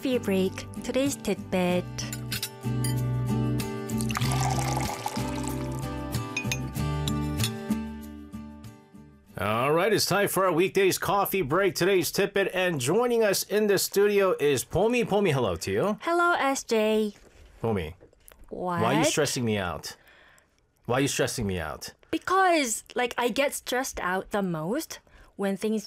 coffee break. Today's tidbit. All right, it's time for our weekdays coffee break. Today's tidbit, and joining us in the studio is Pomi. Pomi, hello to you. Hello, SJ. Pomi, What? why are you stressing me out? Why are you stressing me out? Because, I get stressed out the most when things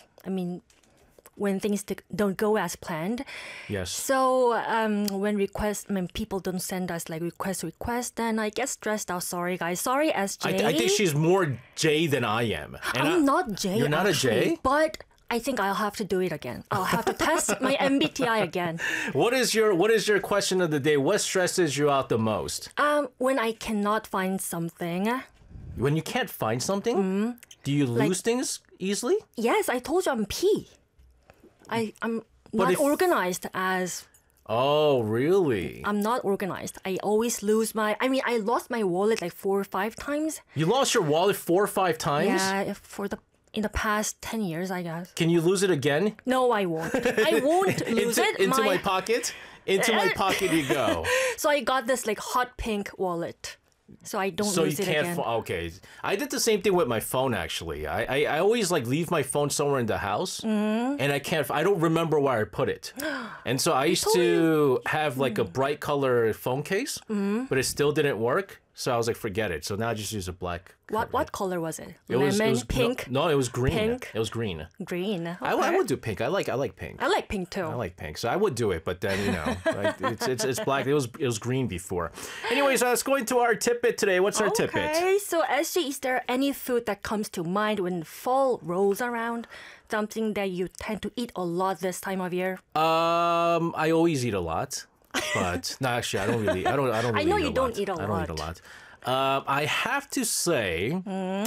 don't go as planned. Yes. So when people don't send us requests, then I get stressed out. Sorry, guys. Sorry, SJ. I think she's more J than I am. And I'm not J. You're not actually, a J? But I think I'll have to do it again. I'll have to test my MBTI again. What is your question of the day? What stresses you out the most? When I cannot find something. When you can't find something? Do you lose things easily? Yes, I told you I'm P. I'm not organized as... Oh, really? I'm not organized. I always lose I lost my wallet 4 or 5 times. You lost your wallet 4 or 5 times? Yeah, in the past 10 years, I guess. Can you lose it again? No, I won't. I won't lose it. Into my pocket? Into my pocket you go. So I got this hot pink wallet. So I don't lose it again. Okay. I did the same thing with my phone, actually. I always leave my phone somewhere in the house, and I don't remember where I put it. And so I used to have a bright color phone case, but it still didn't work. So I was forget it. So now I just use a black. What color was it? It was pink? No, it was green. Pink? It was green. Green. Okay. I would do pink. I like pink. I like pink too. I like pink, so I would do it, but then it's black. It was green before. Anyways, let's go into our tidbit today. What's our tidbit? Okay, so SJ, is there any food that comes to mind when fall rolls around? Something that you tend to eat a lot this time of year? I always eat a lot, but no, actually, I don't really. I don't really. I know eat you a don't lot. eat a I don't lot. eat a lot. I have to say,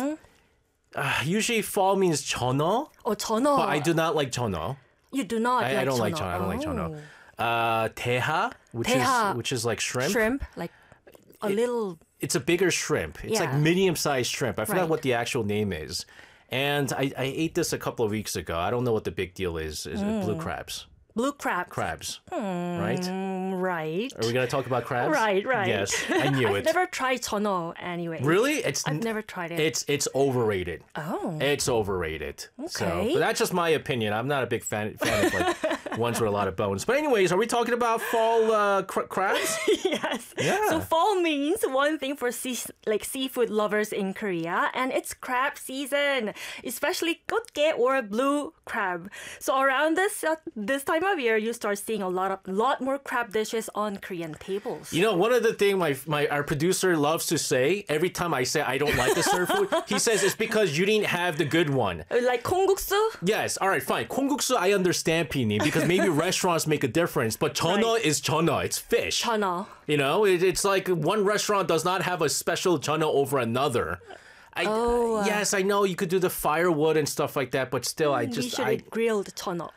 usually fall means 전어. Oh, 전어. But I do not like 전어. You do not I don't like 전어. I don't like 전어. 대하, which is like shrimp. Shrimp, a little. It's a bigger shrimp. It's like medium-sized shrimp. I forgot what the actual name is. And I ate this a couple of weeks ago. I don't know what the big deal is. Is it blue crabs? Blue crab. Crabs. Right? Right. Are we going to talk about crabs? Right. Yes, I knew I've it. never tried 전어 anyway. Really? I've never tried it. It's overrated. Oh. It's overrated. Okay. So, but that's just my opinion. I'm not a big fan of ones with a lot of bones. But anyways, are we talking about fall crabs? Yes. Yeah. So fall means one thing for seafood lovers in Korea, and it's crab season, especially 꽃게 or blue crab. So around this time of year, you start seeing a lot more crab dishes on Korean tables. You know, one of the things our producer loves to say every time I say I don't like a certain food, he says it's because you didn't have the good one. Like 콩국수? Yes, all right, fine. 콩국수 I understand, Pini, because maybe restaurants make a difference, but 전어 is 전어. It's fish. 전어. You know, it's like one restaurant does not have a special 전어 over another. Yes, I know you could do the firewood and stuff like that, but still, You should eat grilled 전어.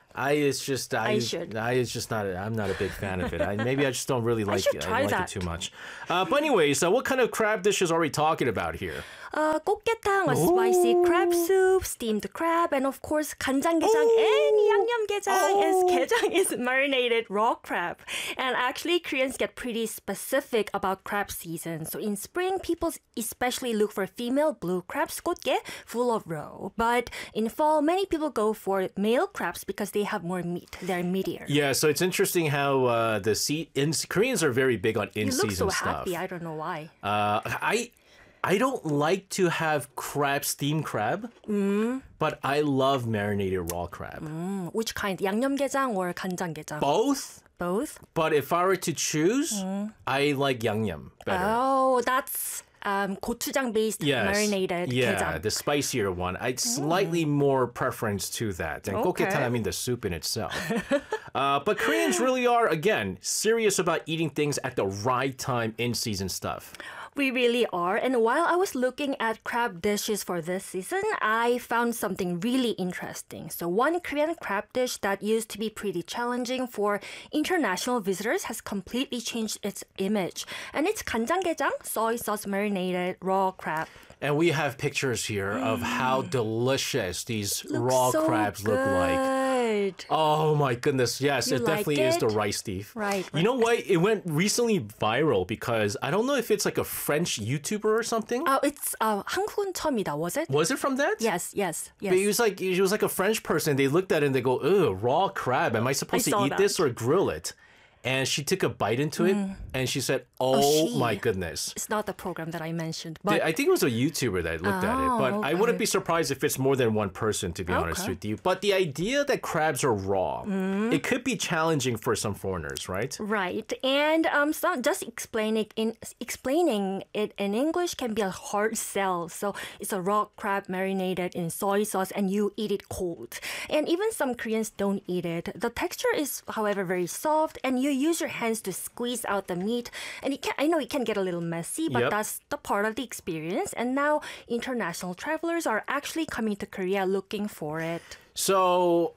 I'm not a big fan of it. Maybe I just don't really like it. I like it too much. But anyways, what kind of crab dishes are we talking about here? 꽃게탕, a spicy crab soup, steamed crab, and of course 간장게장 and 양념게장 as 게장 is marinated raw crab. And actually, Koreans get pretty specific about crab season. So in spring, people especially look for female blue crabs, 꽃게, full of roe. But in fall, many people go for male crabs because they have more meat. They're meatier. Yeah, so it's interesting how Koreans are very big on in-season stuff. You look so happy. I don't know why. I don't like to have steamed crab, but I love marinated raw crab. Which kind? 양념게장 or 간장게장? Both. Both? But if I were to choose, I like 양념 better. Oh, that's gochujang-based marinated Yeah, 게장. the spicier one. I'd slightly more preference to that. And gochujang, I mean the soup in itself. But Koreans really are, again, serious about eating things at the right time, in-season stuff. We really are. And while I was looking at crab dishes for this season, I found something really interesting. So one Korean crab dish that used to be pretty challenging for international visitors has completely changed its image. And it's 간장게장, soy sauce marinated raw crab. And we have pictures here of how delicious these raw crabs look like. good. Oh my goodness. Yes, You it definitely like is the it? rice beef. Right, You know what? It went recently viral because I don't know if it's like a French YouTuber or something. Oh, it's 한국은 처음이다, was it? Was it from that? Yes. But he was like a French person. They looked at it and they go, "Ugh, raw crab. Am I supposed to saw eat that. this or grill it?" And she took a bite into it and she said, "Oh she. my goodness." It's not the program that I mentioned, but I think it was a YouTuber that looked at it, but I wouldn't be surprised if it's more than one person, to be honest with you. But the idea that crabs are raw, it could be challenging for some foreigners, right? right. And just explaining it in English can be a hard sell. So it's a raw crab marinated in soy sauce, and you eat it cold. And even some Koreans don't eat it. The texture is, however, very soft, and you use your hands to squeeze out the meat. And I know it can get a little messy, but Yep. that's the part of the experience. And now international travelers are actually coming to Korea looking for it. So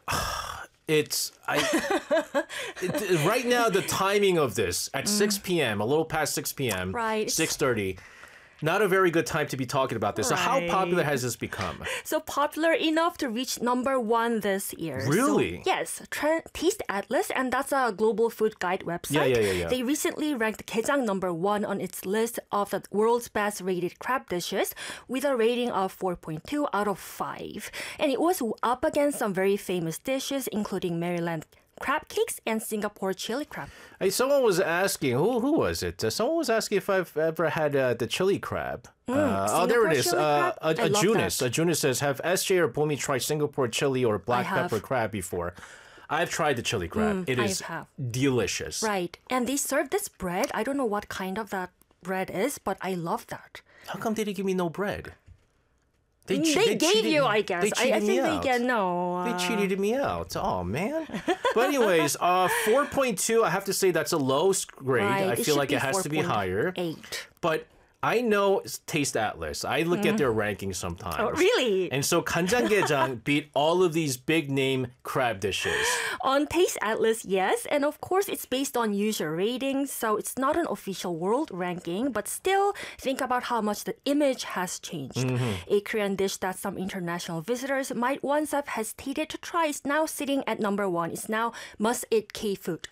right now the timing of this at 6 p.m., a little past 6 p.m., Right. 6:30. Not a very good time to be talking about this. So how Right. popular has this become? So popular enough to reach #1 this year. Really? So, yes, Taste Atlas, and that's a global food guide website. Yeah. They recently ranked Gaejang #1 on its list of the world's best rated crab dishes with a rating of 4.2 out of 5. And it was up against some very famous dishes, including Maryland crab cakes and Singapore chili crab. Hey, someone was asking, who was it? Someone was asking if I've ever had the chili crab. There it Singapore is. chili crab? I love Junis. that. Junis says, have SJ or Bomi tried Singapore chili or black have. pepper crab before? I've tried the chili crab. It I is have. delicious. Right. And they serve this bread. I don't know what kind of that bread is, but I love that. How come they didn't give me no bread? They gave cheated- you, I guess. They I cheated me think they out. get no. They cheated me out. Oh, man. But anyways, 4.2, I have to say that's a low grade. Right. I feel like it has to be higher. 8. But I know Taste Atlas. I look at their rankings sometimes. Oh, really? And so 간장게장 beat all of these big name crab dishes. On Taste Atlas, yes. And of course, it's based on user ratings. So it's not an official world ranking. But still, think about how much the image has changed. A Korean dish that some international visitors might once have hesitated to try is now sitting at #1. It's now must-eat K-food.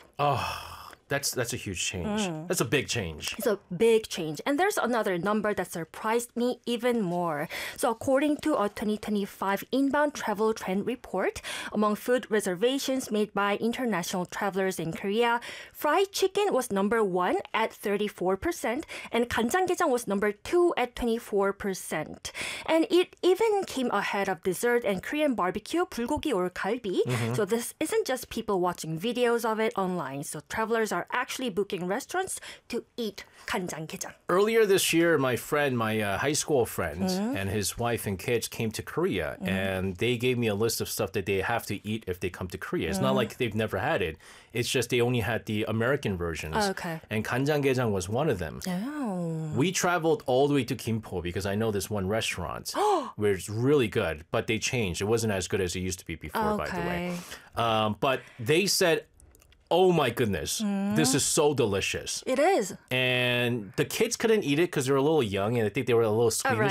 That's a huge change. That's a big change. It's a big change. And there's another number that surprised me even more. So according to a 2025 inbound travel trend report, among food reservations made by international travelers in Korea, fried chicken was #1 at 34%, and 간장게장 was #2 at 24%. And it even came ahead of dessert and Korean barbecue, bulgogi or galbi. So this isn't just people watching videos of it online. So travelers are actually booking restaurants to eat 간장게장. Earlier this year, my high school friend, and his wife and kids came to Korea, and they gave me a list of stuff that they have to eat if they come to Korea. It's not like they've never had it. It's just they only had the American versions. Oh, okay. And 간장게장 was one of them. Oh. We traveled all the way to Gimpo because I know this one restaurant where it's really good, but they changed. It wasn't as good as it used to be before, by the way. But they said, oh my goodness, this is so delicious. It is. And the kids couldn't eat it because they were a little young and I think they were a little squeamish